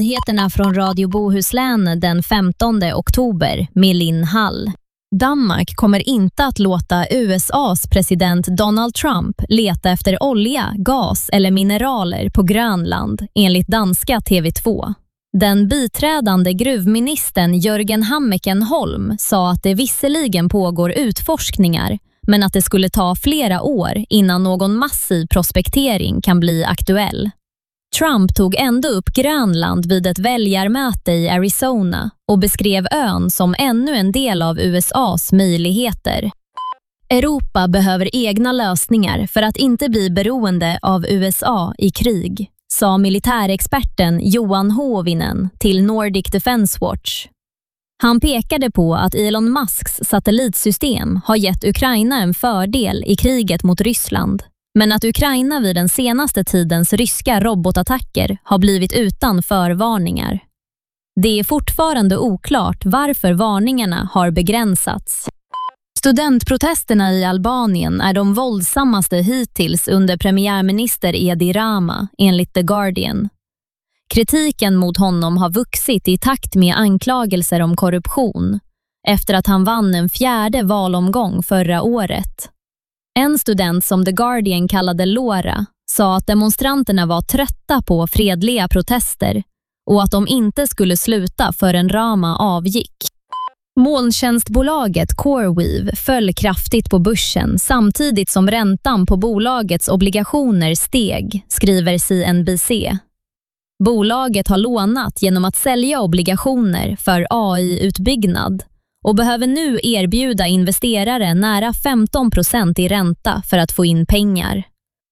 Nyheterna från Radio Bohuslän den 15 oktober med Linn Hall. Danmark kommer inte att låta USAs president Donald Trump leta efter olja, gas eller mineraler på Grönland, enligt danska TV2. Den biträdande gruvministern Jörgen Hammekenholm sa att det visserligen pågår utforskningar, men att det skulle ta flera år innan någon massiv prospektering kan bli aktuell. Trump tog ändå upp Grönland vid ett väljarmöte i Arizona och beskrev ön som ännu en del av USAs möjligheter. Europa behöver egna lösningar för att inte bli beroende av USA i krig, sa militärexperten Johan Hovinen till Nordic Defense Watch. Han pekade på att Elon Musks satellitsystem har gett Ukraina en fördel i kriget mot Ryssland, men att Ukraina vid den senaste tidens ryska robotattacker har blivit utan förvarningar. Det är fortfarande oklart varför varningarna har begränsats. Studentprotesterna i Albanien är de våldsammaste hittills under premiärminister Edi Rama, enligt The Guardian. Kritiken mot honom har vuxit i takt med anklagelser om korruption, efter att han vann en 4:e valomgång förra året. En student som The Guardian kallade Laura sa att demonstranterna var trötta på fredliga protester och att de inte skulle sluta förrän Rama avgick. Molntjänstbolaget CoreWeave föll kraftigt på börsen samtidigt som räntan på bolagets obligationer steg, skriver CNBC. Bolaget har lånat genom att sälja obligationer för AI-utbyggnad och behöver nu erbjuda investerare nära 15% i ränta för att få in pengar.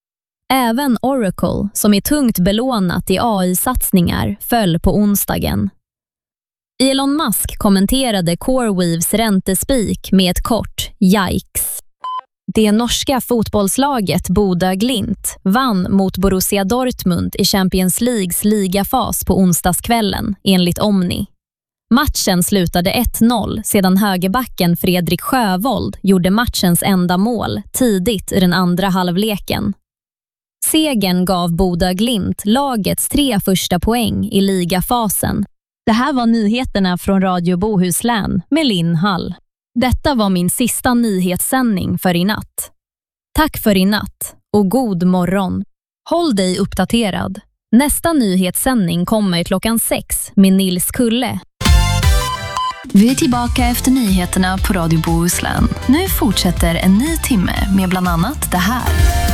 Även Oracle, som är tungt belånat i AI-satsningar, föll på onsdagen. Elon Musk kommenterade CoreWeaves räntespik med ett kort "Yikes". Det norska fotbollslaget Bodø Glimt vann mot Borussia Dortmund i Champions Leagues ligafas på onsdagskvällen, enligt Omni. Matchen slutade 1-0 sedan högerbacken Fredrik Sjövold gjorde matchens enda mål tidigt i den andra halvleken. Segern gav Bodø Glimt lagets 3 första poäng i ligafasen. Det här var nyheterna från Radio Bohuslän med Linn Hall. Detta var min sista nyhetssändning för i natt. Tack för i natt och god morgon. Håll dig uppdaterad. Nästa nyhetssändning kommer klockan 6 med Nils Kulle. Vi är tillbaka efter nyheterna på Radio Bohuslän. Nu fortsätter en ny timme med bland annat det här.